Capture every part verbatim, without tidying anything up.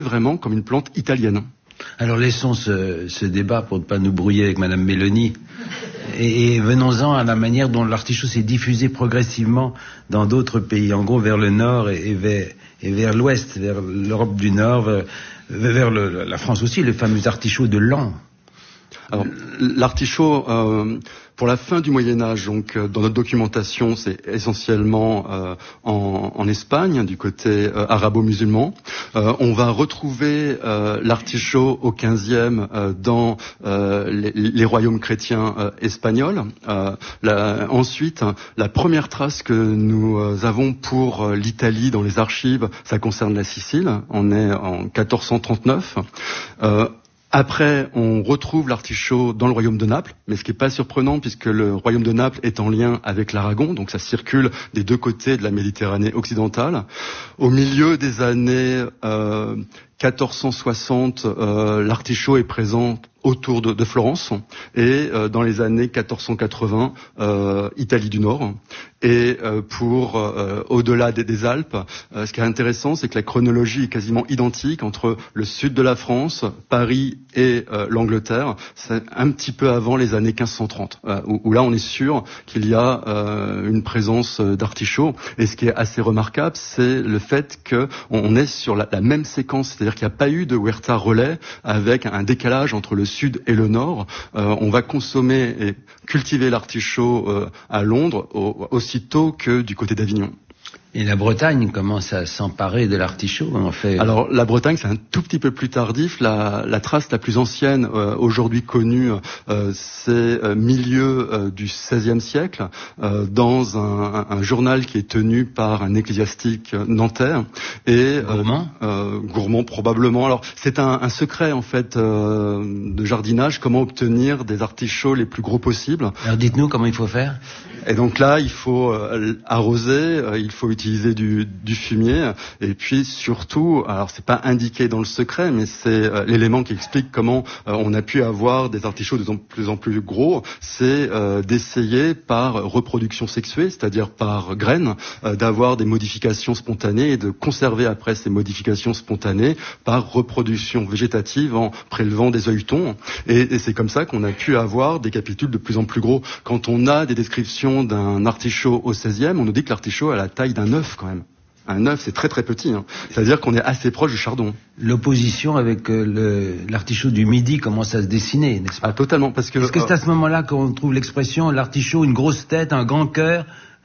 vraiment comme une plante italienne. Alors laissons ce, ce débat pour ne pas nous brouiller avec Madame Mélanie et, et venons-en à la manière dont l'artichaut s'est diffusé progressivement dans d'autres pays, en gros vers le nord et, et vers, et vers l'ouest, vers l'Europe du Nord, vers, vers le, la France aussi, le fameux artichaut de Laon. Alors, l'artichaut, euh, pour la fin du Moyen-Âge, donc euh, dans notre documentation, c'est essentiellement euh, en, en Espagne, du côté euh, arabo-musulman. Euh, on va retrouver euh, l'artichaut au quinzième euh, dans euh, les, les royaumes chrétiens euh, espagnols. Euh, la, ensuite, la première trace que nous euh, avons pour euh, l'Italie dans les archives, ça concerne la Sicile. On est en quatorze cent trente-neuf. Euh, Après, on retrouve l'artichaut dans le royaume de Naples, mais ce qui n'est pas surprenant puisque le royaume de Naples est en lien avec l'Aragon, donc ça circule des deux côtés de la Méditerranée occidentale. Au milieu des années euh, quatorze cent soixante, euh, l'artichaut est présent autour de, de Florence et euh, dans les années quatorze cent quatre-vingts, euh, Italie du Nord. Et euh, pour euh, au-delà des, des Alpes, euh, ce qui est intéressant, c'est que la chronologie est quasiment identique entre le sud de la France, Paris et euh, l'Angleterre. C'est un petit peu avant les années quinze cent trente, euh, où, où là on est sûr qu'il y a euh, une présence d'artichaut. Et ce qui est assez remarquable, c'est le fait qu'on on est sur la, la même séquence, c'est-à-dire qu'il n'y a pas eu de huerta relais avec un décalage entre le sud et le nord. Euh, on va consommer et cultiver l'artichaut euh, à Londres au, aussitôt que du côté d'Avignon. Et la Bretagne commence à s'emparer de l'artichaut, en fait. Alors la Bretagne, c'est un tout petit peu plus tardif. La, la trace la plus ancienne euh, aujourd'hui connue, euh, c'est euh, milieu euh, du seizième siècle, euh, dans un, un, un journal qui est tenu par un ecclésiastique nantais. Et gourmand, euh, euh, gourmand probablement. Alors c'est un, un secret en fait euh, de jardinage. Comment obtenir des artichauts les plus gros possibles. Alors dites-nous comment il faut faire. Et donc là, il faut euh, arroser, euh, il faut utiliser du, du fumier, et puis surtout, alors c'est pas indiqué dans le secret, mais c'est euh, l'élément qui explique comment euh, on a pu avoir des artichauts de plus en plus gros, c'est euh, d'essayer par reproduction sexuée, c'est-à-dire par graines, euh, d'avoir des modifications spontanées et de conserver après ces modifications spontanées par reproduction végétative en prélevant des œilletons. Et, et c'est comme ça qu'on a pu avoir des capitules de plus en plus gros. Quand on a des descriptions d'un artichaut au seizième, on nous dit que l'artichaut a la taille d'un œuf quand même. Un œuf, c'est très très petit. Hein. C'est-à-dire qu'on est assez proche du chardon. L'opposition avec euh, le, l'artichaut du Midi commence à se dessiner, n'est-ce pas? Ah, totalement, parce que... Est-ce que c'est à ce moment-là qu'on trouve l'expression l'artichaut, une grosse tête, un grand cœur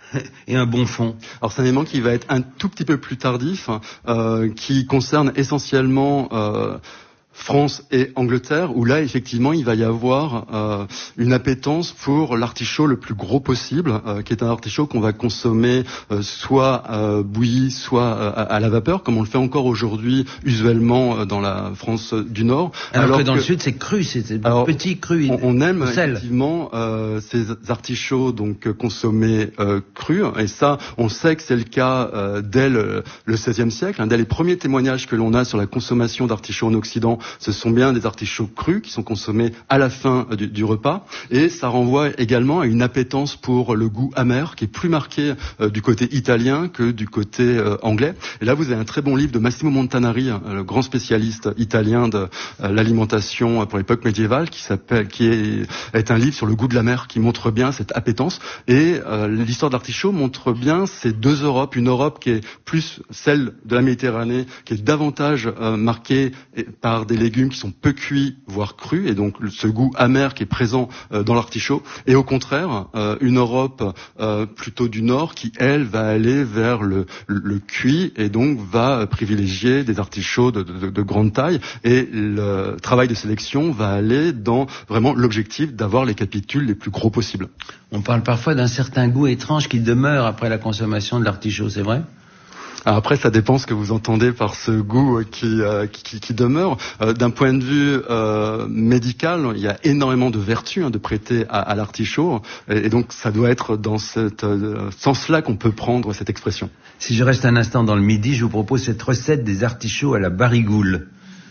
et un bon fond? Alors c'est un élément qui va être un tout petit peu plus tardif, euh, qui concerne essentiellement... Euh, France et Angleterre, où là, effectivement, il va y avoir euh, une appétence pour l'artichaut le plus gros possible, euh, qui est un artichaut qu'on va consommer euh, soit euh, bouilli, soit euh, à, à la vapeur, comme on le fait encore aujourd'hui, usuellement, euh, dans la France du Nord. Alors, alors que dans que, le Sud, c'est cru, c'est petit, cru. On, on aime, effectivement, euh, ces artichauts donc consommés euh, crus, et ça, on sait que c'est le cas euh, dès le, le seizième siècle, hein, dès les premiers témoignages que l'on a sur la consommation d'artichauts en Occident. Ce sont bien des artichauts crus qui sont consommés à la fin du, du repas, et ça renvoie également à une appétence pour le goût amer qui est plus marqué euh, du côté italien que du côté euh, anglais. Et là, vous avez un très bon livre de Massimo Montanari, euh, le grand spécialiste italien de euh, l'alimentation pour l'époque médiévale, qui s'appelle, qui est, est un livre sur le goût de la mer, qui montre bien cette appétence. Et euh, l'histoire de l'artichaut montre bien ces deux Europes, une Europe qui est plus celle de la Méditerranée, qui est davantage euh, marquée par des légumes qui sont peu cuits, voire crus, et donc ce goût amer qui est présent euh, dans l'artichaut. Et au contraire, euh, une Europe euh, plutôt du Nord qui, elle, va aller vers le, le, le cuit et donc va privilégier des artichauts de, de, de grande taille. Et le travail de sélection va aller dans vraiment l'objectif d'avoir les capitules les plus gros possibles. On parle parfois d'un certain goût étrange qui demeure après la consommation de l'artichaut, c'est vrai ? Alors après, ça dépend ce que vous entendez par ce goût qui, euh, qui, qui demeure. Euh, d'un point de vue euh, médical, il y a énormément de vertus hein, de prêter à, à l'artichaut, et, et donc ça doit être dans ce euh, sens-là qu'on peut prendre cette expression. Si je reste un instant dans le Midi, je vous propose cette recette des artichauts à la barigoule.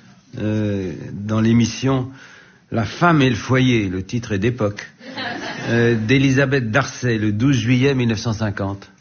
Euh, dans l'émission La femme et le foyer, le titre est d'époque, euh, d'Elisabeth Darcet, le douze juillet mille neuf cent cinquante.